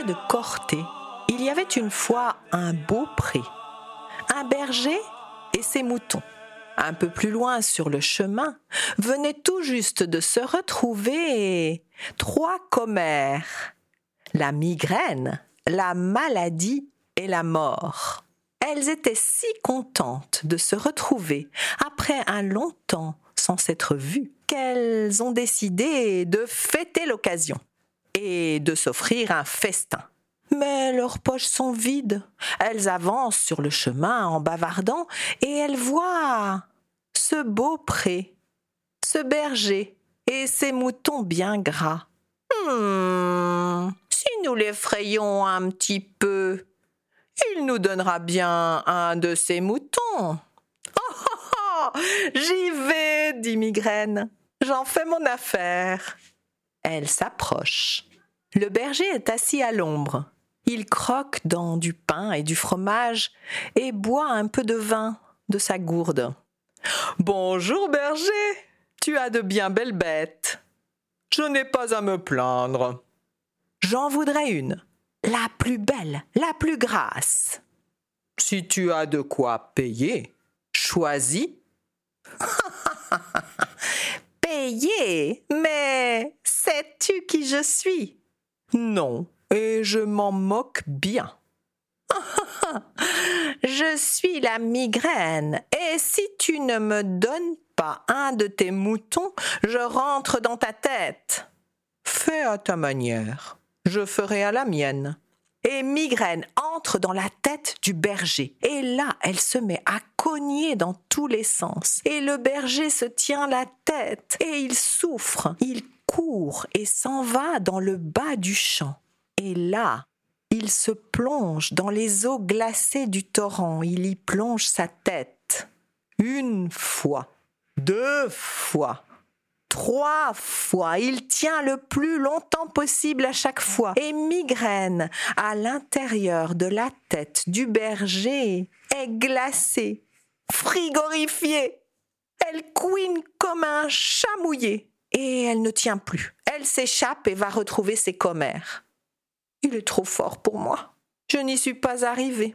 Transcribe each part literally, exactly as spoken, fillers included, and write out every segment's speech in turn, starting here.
côté de Corté, il y avait une fois un beau pré, un berger et ses moutons. Un peu plus loin sur le chemin, venaient tout juste de se retrouver trois commères, la migraine, la maladie et la mort. Elles étaient si contentes de se retrouver après un long temps sans s'être vues qu'elles ont décidé de fêter l'occasion et de s'offrir un festin. Mais leurs poches sont vides. Elles avancent sur le chemin en bavardant et elles voient ce beau pré, ce berger et ces moutons bien gras. Hmm, si nous l'effrayons un petit peu, il nous donnera bien un de ces moutons. Oh, oh, oh, j'y vais, dit Migraine. J'en fais mon affaire. Elle s'approche. Le berger est assis à l'ombre. Il croque dans du pain et du fromage et boit un peu de vin de sa gourde. « Bonjour berger, tu as de bien belles bêtes. Je n'ai pas à me plaindre. J'en voudrais une, la plus belle, la plus grasse. Si tu as de quoi payer, choisis. » Payer? Mais sais-tu qui je suis? Non. Et je m'en moque bien. Je suis la migraine, et si tu ne me donnes pas un de tes moutons, je rentre dans ta tête. Fais à ta manière, je ferai à la mienne. Et Migraine entre dans la tête du berger, et là elle se met à cogner dans tous les sens. Et le berger se tient la tête, et il souffre, il court et s'en va dans le bas du champ. Et là, il se plonge dans les eaux glacées du torrent, il y plonge sa tête. Une fois, deux fois, trois fois, il tient le plus longtemps possible à chaque fois. Et Migraine, à l'intérieur de la tête du berger, est glacée, frigorifiée. Elle couine comme un chat mouillé. Et elle ne tient plus. Elle s'échappe et va retrouver ses commères. Il est trop fort pour moi. Je n'y suis pas arrivée.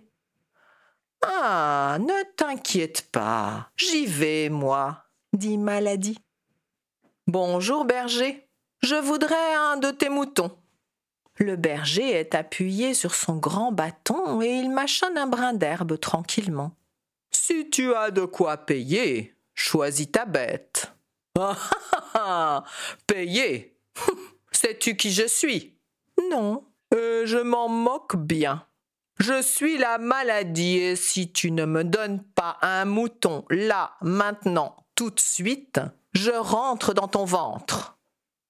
Ah, ne t'inquiète pas. J'y vais, moi, dit Maladie. Bonjour, berger. Je voudrais un de tes moutons. Le berger est appuyé sur son grand bâton et il mâchonne un brin d'herbe tranquillement. Si tu as de quoi payer, choisis ta bête. Ah ah ah, payer. Sais-tu qui je suis? Non. Euh, je m'en moque bien. Je suis la maladie et si tu ne me donnes pas un mouton là, maintenant, tout de suite, je rentre dans ton ventre.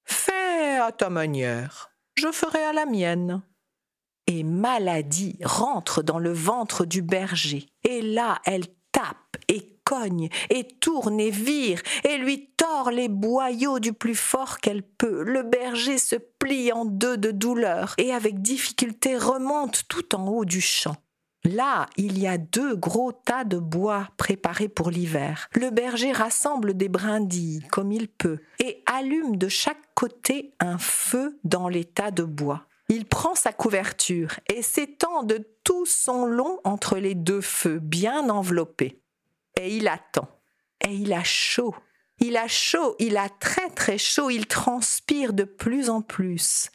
Fais à ta manière, je ferai à la mienne. Et Maladie rentre dans le ventre du berger et là elle tape et cogne et tourne et vire et lui tord les boyaux du plus fort qu'elle peut. Le berger se plie en deux de douleur et avec difficulté remonte tout en haut du champ. Là, il y a deux gros tas de bois préparés pour l'hiver. Le berger rassemble des brindilles comme il peut et allume de chaque côté un feu dans les tas de bois. Il prend sa couverture et s'étend de tout son long entre les deux feux bien enveloppés. Et il attend. Et il a chaud. Il a chaud, il a très très chaud, il transpire de plus en plus.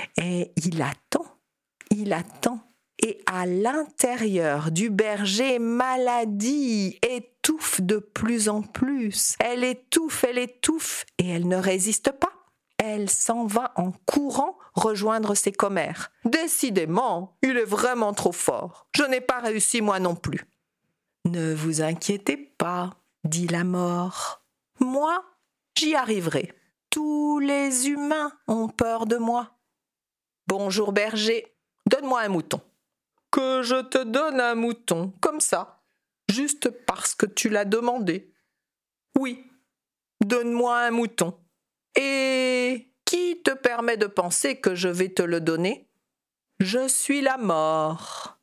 Et il attend, il attend. Et à l'intérieur du berger, Maladie étouffe de plus en plus. Elle étouffe, elle étouffe, et elle ne résiste pas. Elle s'en va en courant rejoindre ses commères. Décidément, il est vraiment trop fort. Je n'ai pas réussi moi non plus. Ne vous inquiétez pas, dit la mort. Moi, j'y arriverai. Tous les humains ont peur de moi. Bonjour berger, donne-moi un mouton. Que je te donne un mouton, comme ça, juste parce que tu l'as demandé. Oui, donne-moi un mouton. Et qui te permet de penser que je vais te le donner? Je suis la mort.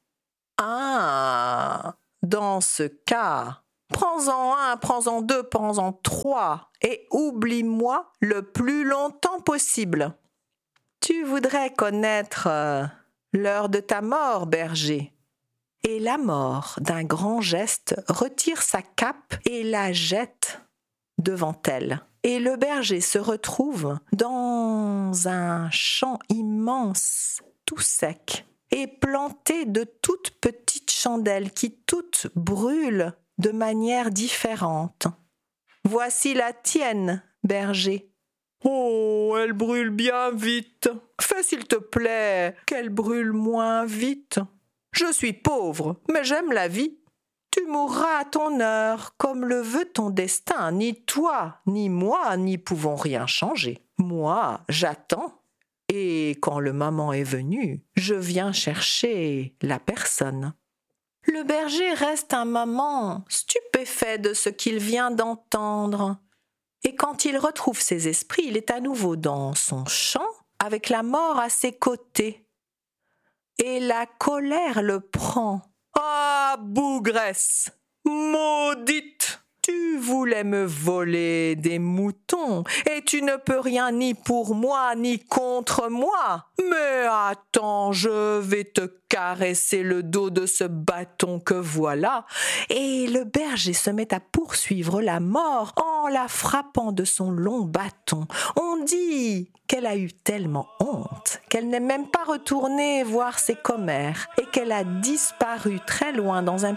Ah, dans ce cas, prends-en un, prends-en deux, prends-en trois, et oublie-moi le plus longtemps possible. Tu voudrais connaître euh, l'heure de ta mort, berger. » Et la mort, d'un grand geste, retire sa cape et la jette devant elle. Et le berger se retrouve dans un champ immense, tout sec, et planté de toutes petites chandelles qui toutes brûlent de manière différente. « Voici la tienne, berger. »« Oh, elle brûle bien vite. Fais s'il te plaît qu'elle brûle moins vite. Je suis pauvre, mais j'aime la vie. Tu mourras à ton heure, comme le veut ton destin. Ni toi, ni moi, n'y pouvons rien changer. Moi, j'attends, et quand le moment est venu, je viens chercher la personne. » Le berger reste un moment stupéfait de ce qu'il vient d'entendre. Et quand il retrouve ses esprits, il est à nouveau dans son champ, avec la mort à ses côtés. Et la colère le prend. « Ah, bougresse, maudite! Tu voulais me voler des moutons, et tu ne peux rien ni pour moi, ni contre moi. Mais attends, je vais te caresser le dos de ce bâton que voilà. » Et le berger se met à poursuivre la mort en la frappant de son long bâton. On dit qu'elle a eu tellement honte qu'elle n'est même pas retournée voir ses commères et qu'elle a disparu très loin dans un